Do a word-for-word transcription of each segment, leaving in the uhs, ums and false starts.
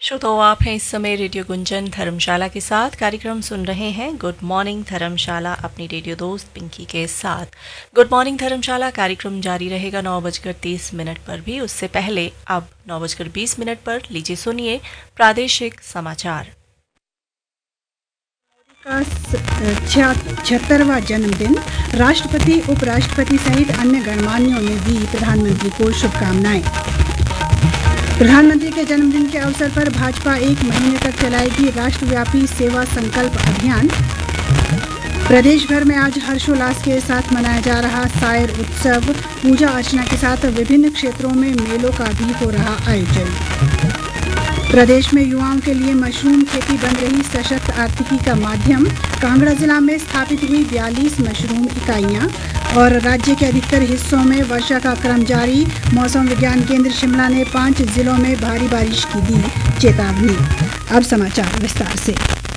श्रोताओं, आप हैं इस समय रेडियो गुंजन धर्मशाला के साथ। कार्यक्रम सुन रहे हैं गुड मॉर्निंग धर्मशाला अपनी रेडियो दोस्त पिंकी के साथ। गुड मॉर्निंग धर्मशाला कार्यक्रम जारी रहेगा नौ बजकर तीस मिनट पर भी। उससे पहले अब नौ बजकर बीस मिनट पर लीजिए सुनिए प्रादेशिक समाचार। का छिहत्तरवां जन्मदिन, राष्ट्रपति उपराष्ट्रपति सहित अन्य गणमान्यों ने दी प्रधानमंत्री को शुभकामनाएं। प्रधानमंत्री के जन्मदिन के अवसर पर भाजपा एक महीने तक चलाएगी राष्ट्रव्यापी सेवा संकल्प अभियान। प्रदेश भर में आज हर्षोल्लास के साथ मनाया जा रहा सायर उत्सव, पूजा अर्चना के साथ विभिन्न क्षेत्रों में मेलों का भी हो रहा आयोजन। प्रदेश में युवाओं के लिए मशरूम खेती बन रही सशक्त आर्थिकी का माध्यम, कांगड़ा जिला में स्थापित हुई बयालीस मशरूम इकाइयां। और राज्य के अधिकतर हिस्सों में वर्षा का क्रम जारी, मौसम विज्ञान केंद्र शिमला ने पांच जिलों में भारी बारिश की दी चेतावनी। अब समाचार विस्तार से।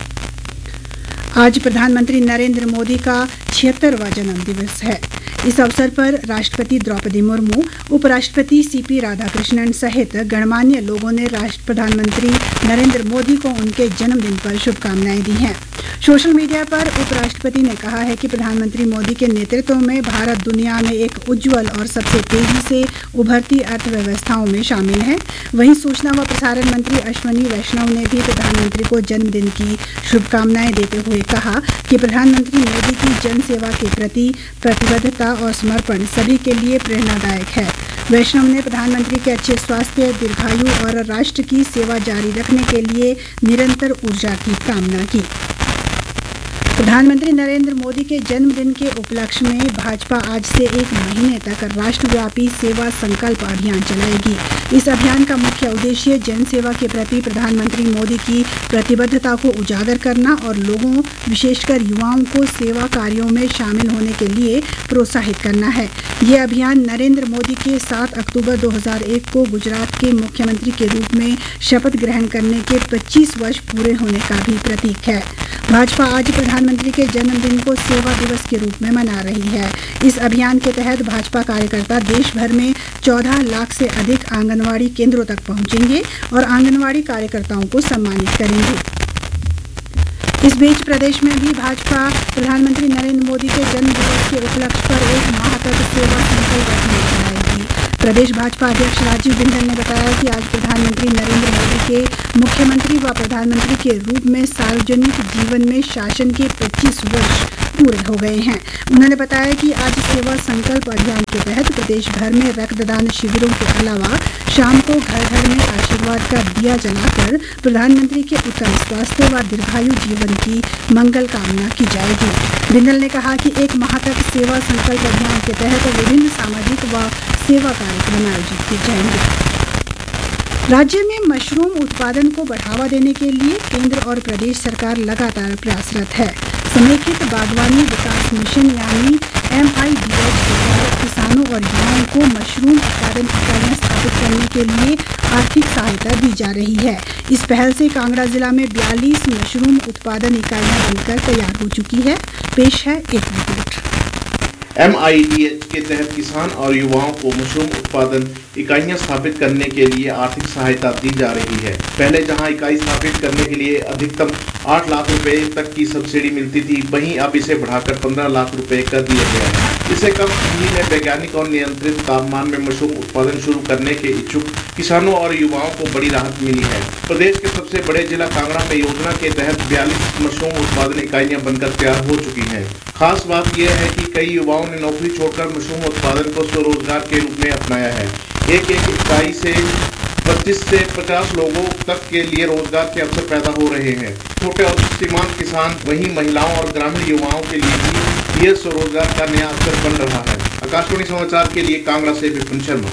आज प्रधानमंत्री नरेंद्र मोदी का छिहत्तरवां जन्म दिवस है। इस अवसर पर राष्ट्रपति द्रौपदी मुर्मू, उपराष्ट्रपति सीपी राधाकृष्णन सहित गणमान्य लोगों ने राष्ट्र प्रधानमंत्री नरेंद्र मोदी को उनके जन्मदिन पर शुभकामनाएं दी हैं। सोशल मीडिया पर उपराष्ट्रपति ने कहा है कि प्रधानमंत्री मोदी के नेतृत्व में भारत दुनिया में एक उज्जवल और सबसे तेजी से उभरती अर्थव्यवस्थाओं में शामिल है। वहीं सूचना व प्रसारण मंत्री अश्विनी वैष्णव ने भी प्रधानमंत्री को जन्मदिन की शुभकामनाएं देते हुए कहा कि प्रधानमंत्री मोदी की जन सेवा के प्रति प्रतिबद्धता और समर्पण सभी के लिए प्रेरणादायक है। वैष्णव ने प्रधानमंत्री के अच्छे स्वास्थ्य, दीर्घायु और राष्ट्र की सेवा जारी रखने के लिए निरंतर ऊर्जा की कामना की। प्रधानमंत्री नरेंद्र मोदी के जन्मदिन के उपलक्ष्य में भाजपा आज से एक महीने तक राष्ट्रव्यापी सेवा संकल्प अभियान चलाएगी। इस अभियान का मुख्य उद्देश्य जन सेवा के प्रति प्रधानमंत्री मोदी की प्रतिबद्धता को उजागर करना और लोगों, विशेषकर युवाओं को सेवा कार्यों में शामिल होने के लिए प्रोत्साहित करना है। ये अभियान नरेंद्र मोदी के सात अक्टूबर दो हज़ार एक को गुजरात के मुख्यमंत्री के रूप में शपथ ग्रहण करने के पच्चीस वर्ष पूरे होने का भी प्रतीक है। भाजपा आज प्रधानमंत्री के जन्मदिन को सेवा दिवस के रूप में मना रही है। इस अभियान के तहत भाजपा कार्यकर्ता देश भर में चौदह लाख से अधिक आंगनवाड़ी केंद्रों तक पहुंचेंगे और आंगनवाड़ी कार्यकर्ताओं को सम्मानित करेंगे। इस बीच प्रदेश में भी भाजपा प्रधानमंत्री नरेंद्र मोदी के जन्म दिवस के उपलक्ष्य पर एक माह तक सेवा संकल्प अभियान चलाएगी। प्रदेश भाजपा अध्यक्ष राजीव बिंदल ने बताया कि आज प्रधानमंत्री नरेंद्र मोदी के मुख्यमंत्री व प्रधानमंत्री के रूप में सार्वजनिक जीवन में शासन के पच्चीस वर्ष पूरे हो गए हैं। उन्होंने बताया कि आज सेवा संकल्प अभियान के तहत प्रदेश भर में रक्तदान शिविरों के अलावा शाम को घर घर में आशीर्वाद का दिया जलाकर प्रधानमंत्री के उत्तम स्वास्थ्य व दीर्घायु जीवन की मंगल कामना की जाएगी। बिंदल ने कहा कि एक माह तक सेवा संकल्प अभियान के तहत विभिन्न सामाजिक व सेवा कार्यक्रम आयोजित किए जाएंगे। राज्य में मशरूम उत्पादन को बढ़ावा देने के लिए केंद्र और प्रदेश सरकार लगातार प्रयासरत है। समेकित बागवानी विकास मिशन यानी एम आई डी एच के तहत किसानों और युवाओं को मशरूम उत्पादन इकाइयां स्थापित करने के लिए आर्थिक सहायता दी जा रही है। इस पहल से कांगड़ा जिला में बयालीस मशरूम उत्पादन इकाइयां बनकर तैयार हो चुकी है। पेश है एक report. M I D H के तहत किसान और युवाओं को मशरूम उत्पादन इकाइयां स्थापित करने के लिए आर्थिक सहायता दी जा रही है। पहले जहां इकाई स्थापित करने के लिए अधिकतम आठ लाख रुपए तक की सब्सिडी मिलती थी, वहीं अब इसे बढ़ाकर पंद्रह लाख रुपए कर दिया गया है। इससे कम अवधि में वैज्ञानिक और नियंत्रित तापमान में मशरूम उत्पादन शुरू करने के इच्छुक किसानों और युवाओं को बड़ी राहत मिली है। प्रदेश के सबसे बड़े जिला कांगड़ा में योजना के तहत बयालीस मशरूम उत्पादन इकाइयां बनकर तैयार हो चुकी हैं। खास बात यह है कि कई युवाओं ने नौकरी छोड़कर मशरूम उत्पादन को स्वरोजगार के रूप में अपनाया है। एक एक इकाई से पच्चीस से पचास लोगों तक के लिए रोजगार के अवसर पैदा हो रहे हैं। छोटे और सीमांत किसान, वहीं महिलाओं और ग्रामीण युवाओं के लिए भी यह स्वरोजगार का नया अवसर बन रहा है। आकाशवाणी समाचार के लिए कांगड़ा से विपिन शर्मा।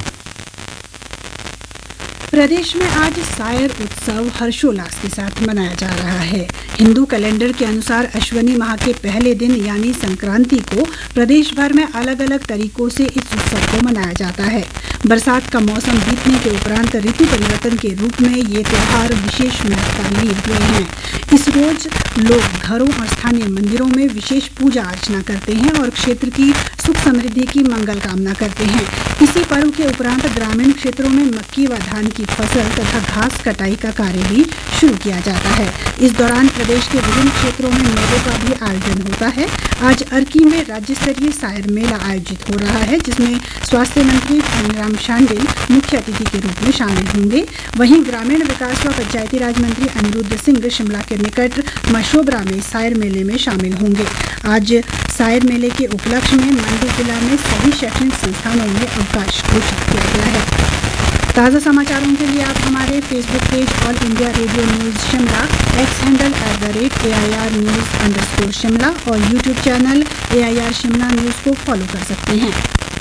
प्रदेश में आज सायर उत्सव हर्षोल्लास के साथ मनाया जा रहा है। हिंदू कैलेंडर के अनुसार अश्विनी माह के पहले दिन यानी संक्रांति को प्रदेश भर में अलग अलग तरीकों से इस उत्सव को मनाया जाता है। बरसात का मौसम बीतने के उपरांत ऋतु परिवर्तन के रूप में ये त्योहार विशेष महत्ता लिए हुए हैं। इस रोज लोग घरों और स्थानीय मंदिरों में विशेष पूजा अर्चना करते हैं और क्षेत्र की सुख समृद्धि की मंगल कामना करते हैं। इसी पर्व के उपरांत ग्रामीण क्षेत्रों में मक्की व धान की फसल तथा घास कटाई का कार्य भी शुरू किया जाता है। इस दौरान प्रदेश के विभिन्न क्षेत्रों में मेलों का भी आयोजन होता है। आज अर्की में राज्य स्तरीय सायर मेला आयोजित हो रहा है, जिसमें स्वास्थ्य मंत्री धनराम शांडिल मुख्य अतिथि के रूप में शामिल होंगे। वहीं ग्रामीण विकास व पंचायती राज मंत्री अनिरुद्ध सिंह शिमला के निकट मशोबरा में सायर मेले में शामिल होंगे। आज सायर मेले के उपलक्ष्य में मंडी जिला में सभी शैक्षणिक संस्थानों में अवकाश घोषित किया गया है। ताज़ा समाचारों के लिए आप हमारे Facebook page all India radio news Shimla, x handle at the rate A I R news underscore Shimla और YouTube channel A I R Shimla news को फॉलो कर सकते हैं।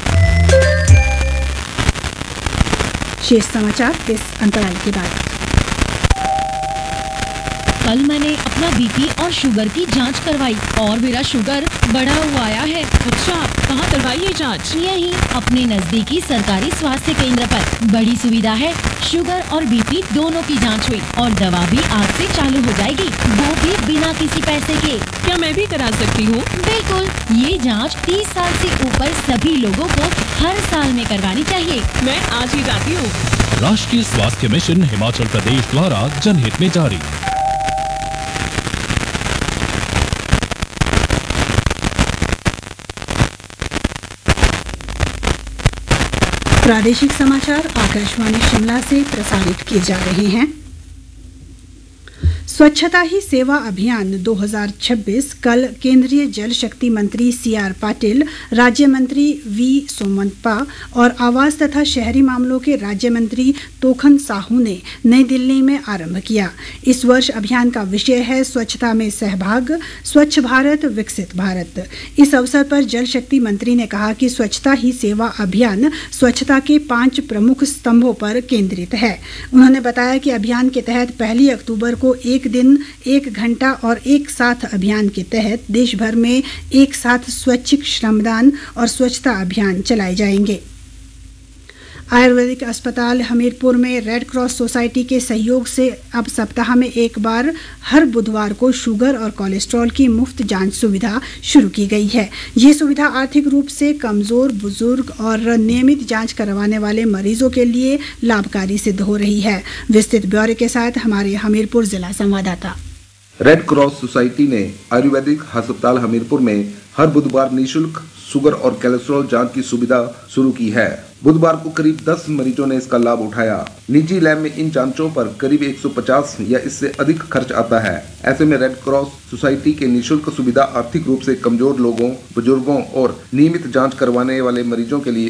शेष समाचार इस अंतराल के बाद। कल मैंने अपना बीपी और शुगर की जांच करवाई और मेरा शुगर बढ़ा हुआ आया है। अच्छा, कहाँ करवाई ये जांच? यही अपने नजदीकी सरकारी स्वास्थ्य केंद्र पर। बड़ी सुविधा है, शुगर और बीपी दोनों की जांच हुई और दवा भी आज से चालू हो जाएगी, वो भी बिना किसी पैसे के। क्या मैं भी करा सकती हूँ? बिल्कुल, ये जांच तीस साल से ऊपर सभी लोगों को हर साल में करवानी चाहिए। मैं आज ही जाती हूँ। राष्ट्रीय स्वास्थ्य मिशन हिमाचल प्रदेश द्वारा जनहित में जारी। प्रादेशिक समाचार आकाशवाणी शिमला से प्रसारित किए जा रहे हैं। स्वच्छता ही सेवा अभियान दो हज़ार छब्बीस कल केंद्रीय जल शक्ति मंत्री सी आर पाटिल, राज्य मंत्री वी सोमनपा और आवास तथा शहरी मामलों के राज्य मंत्री तोखन साहू ने नई दिल्ली में आरंभ किया। इस वर्ष अभियान का विषय है स्वच्छता में सहभाग, स्वच्छ भारत विकसित भारत। इस अवसर पर जल शक्ति मंत्री ने कहा कि स्वच्छता ही सेवा अभियान स्वच्छता के पांच प्रमुख स्तंभों पर केंद्रित है। उन्होंने बताया कि अभियान के तहत पहली अक्टूबर को एक दिन एक घंटा और एक साथ अभियान के तहत देश भर में एक साथ स्वैच्छिक श्रमदान और स्वच्छता अभियान चलाए जाएंगे। आयुर्वेदिक अस्पताल हमीरपुर में रेड क्रॉस सोसाइटी के सहयोग से अब सप्ताह में एक बार हर बुधवार को शुगर और कोलेस्ट्रॉल की मुफ्त जांच सुविधा शुरू की गई है। ये सुविधा आर्थिक रूप से कमजोर, बुजुर्ग और नियमित जांच करवाने वाले मरीजों के लिए लाभकारी सिद्ध हो रही है। विस्तृत ब्यौरे के साथ हमारे हमीरपुर जिला संवाददाता। रेड क्रॉस सोसाइटी ने आयुर्वेदिक अस्पताल हमीरपुर में हर बुधवार निःशुल्क शुगर और कोलेस्ट्रॉल जांच की सुविधा शुरू की है। बुधवार को करीब दस मरीजों ने इसका लाभ उठाया। निजी लैब में इन जांचों पर करीब एक सौ पचास या इससे अधिक खर्च आता है। ऐसे में रेड क्रॉस सोसाइटी के निःशुल्क सुविधा आर्थिक रूप से कमजोर लोगों, बुजुर्गों और नियमित जांच करवाने वाले मरीजों के लिए